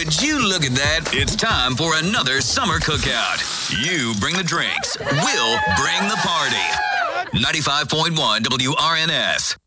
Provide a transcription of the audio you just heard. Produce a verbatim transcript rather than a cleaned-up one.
Would you look at that? It's time for another summer cookout. You bring the drinks. We'll bring the party. ninety-five point one W R N S.